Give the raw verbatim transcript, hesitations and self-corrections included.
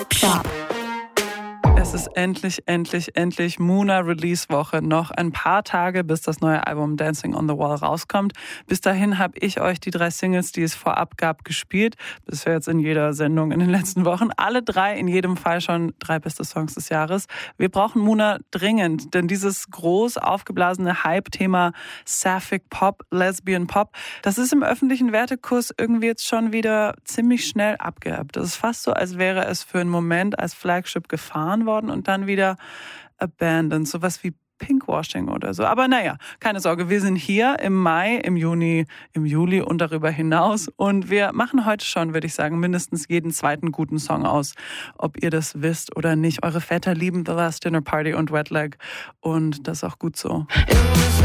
Shop. Es ist endlich, endlich, endlich Muna-Release-Woche. Noch ein paar Tage, bis das neue Album Dancing on the Wall rauskommt. Bis dahin habe ich euch die drei Singles, die es vorab gab, gespielt. Bisher jetzt in jeder Sendung in den letzten Wochen. Alle drei in jedem Fall schon drei beste Songs des Jahres. Wir brauchen Muna dringend, denn dieses groß aufgeblasene Hype-Thema Sapphic Pop, Lesbian Pop, das ist im öffentlichen Wertekurs irgendwie jetzt schon wieder ziemlich schnell abgeebbt. Das ist fast so, als wäre es für einen Moment als Flagship gefahren worden und dann wieder abandoned, sowas wie Pinkwashing oder so. Aber naja, keine Sorge, wir sind hier im Mai, im Juni, im Juli und darüber hinaus und wir machen heute schon, würde ich sagen, mindestens jeden zweiten guten Song aus. Ob ihr das wisst oder nicht, eure Väter lieben The Last Dinner Party und Wet Leg und das ist auch gut so.